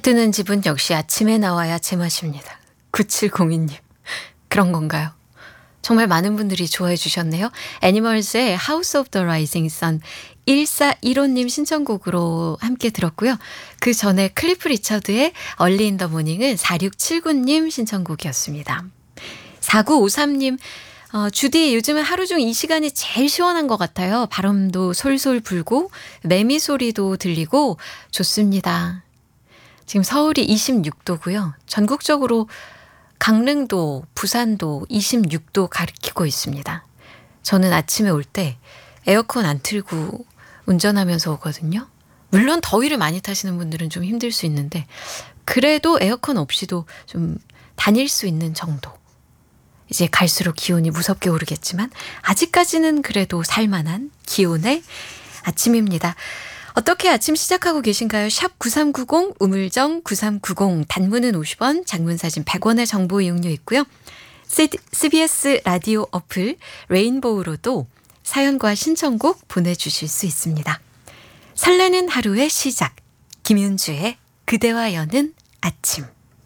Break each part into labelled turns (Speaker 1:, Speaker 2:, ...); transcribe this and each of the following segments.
Speaker 1: 뜨는 집은 역시 아침에 나와야 제맛입니다. 9702님. 그런 건가요? 정말 많은 분들이 좋아해 주셨네요. 애니멀즈의 House of the Rising Sun 1415님 신청곡으로 함께 들었고요. 그 전에 클리프 리처드의 Early in the Morning은 4679님 신청곡이었습니다. 4953님 주디 요즘은 하루 중 이 시간이 제일 시원한 것 같아요. 바람도 솔솔 불고 매미 소리도 들리고 좋습니다. 지금 서울이 26도고요. 전국적으로 강릉도, 부산도 26도 가리키고 있습니다. 저는 아침에 올 때 에어컨 안 틀고 운전하면서 오거든요. 물론 더위를 많이 타시는 분들은 좀 힘들 수 있는데 그래도 에어컨 없이도 좀 다닐 수 있는 정도. 이제 갈수록 기온이 무섭게 오르겠지만 아직까지는 그래도 살만한 기온의 아침입니다. 어떻게 아침 시작하고 계신가요? 샵 9390 우물정 9390 단문은 50원 장문사진 100원의 정보 이용료 있고요. CBS 라디오 어플 레인보우로도 사연과 신청곡 보내주실 수 있습니다. 설레는 하루의 시작 김윤주의 그대와 여는 아침.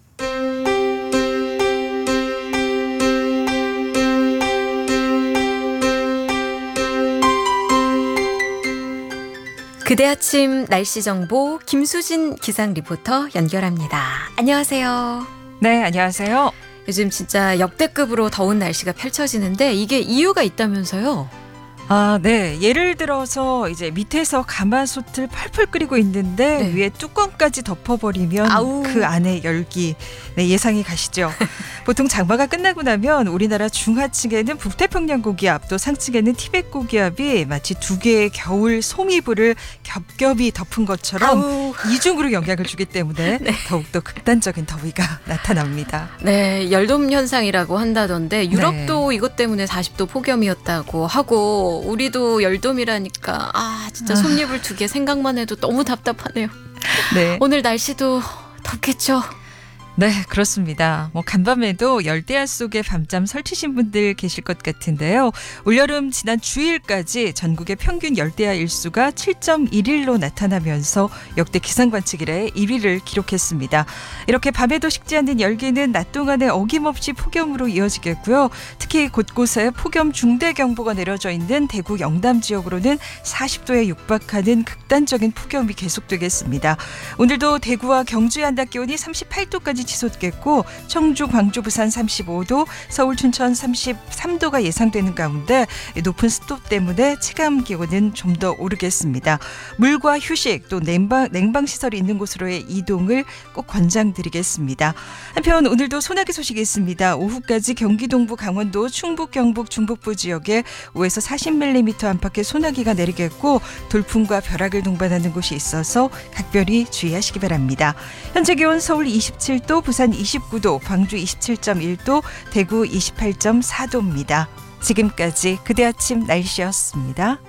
Speaker 1: 그대 아침 날씨 정보 김수진 기상 리포터 연결합니다. 안녕하세요.
Speaker 2: 네, 안녕하세요.
Speaker 1: 요즘 진짜 역대급으로 더운 날씨가 펼쳐지는데 이게 이유가 있다면서요?
Speaker 2: 아, 네. 예를 들어서 이제 밑에서 가마솥을 펄펄 끓이고 있는데
Speaker 1: 네.
Speaker 2: 위에 뚜껑까지 덮어버리면
Speaker 1: 아우.
Speaker 2: 그 안에 열기 예상이 가시죠. 보통 장마가 끝나고 나면 우리나라 중하층에는 북태평양 고기압 또 상층에는 티벳 고기압이 마치 두 개의 겨울 소미불을 겹겹이 덮은 것처럼
Speaker 1: 아우.
Speaker 2: 이중으로 영향을 주기 때문에
Speaker 1: 네.
Speaker 2: 더욱더 극단적인 더위가 나타납니다.
Speaker 1: 네, 열돔 현상이라고 한다던데 유럽도
Speaker 2: 네.
Speaker 1: 이것 때문에 40도 폭염이었다고 하고 우리도 열돔이라니까 진짜 솜잎을 두 개 생각만 해도 너무 답답하네요.
Speaker 2: 네.
Speaker 1: 오늘 날씨도 덥겠죠?
Speaker 2: 네, 그렇습니다. 간밤에도 열대야 속에 밤잠 설치신 분들 계실 것 같은데요. 올여름 지난 주일까지 전국의 평균 열대야 일수가 7.1일로 나타나면서 역대 기상관측 이래 1위를 기록했습니다. 이렇게 밤에도 식지 않는 열기는 낮 동안에 어김없이 폭염으로 이어지겠고요. 특히 곳곳에 폭염 중대경보가 내려져 있는 대구 영남 지역으로는 40도에 육박하는 극단적인 폭염이 계속되겠습니다. 오늘도 대구와 경주의 한낮 기온이 38도까지 치솟겠고 청주, 광주, 부산 35도, 서울, 춘천 33도가 예상되는 가운데 높은 습도 때문에 체감 기온은 좀 더 오르겠습니다. 물과 휴식 또 냉방시설이 있는 곳으로의 이동을 꼭 권장드리겠습니다. 한편 오늘도 소나기 소식이 있습니다. 오후까지 경기 동부, 강원도, 충북, 경북, 중북부 지역에 5에서 40mm 안팎의 소나기가 내리겠고 돌풍과 벼락을 동반하는 곳이 있어서 각별히 주의하시기 바랍니다. 현재 기온 서울 27도, 부산 29도, 광주 27.1도, 대구 28.4도입니다. 지금까지 그대 아침 날씨였습니다.